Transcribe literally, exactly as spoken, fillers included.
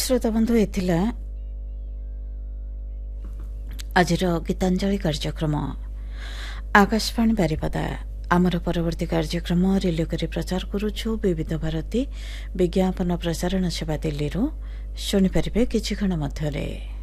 श्रोता बंधु एथिला आजिर गीतांजलि कार्यक्रम आकाशवाणी बारिपदा आमर परवर्ती कार्यक्रम रिले करी प्रचार करुछु विविध भारती विज्ञापन प्रसारण सेवा दिल्ली शुणिपारे किछि क्षण मध्यरे।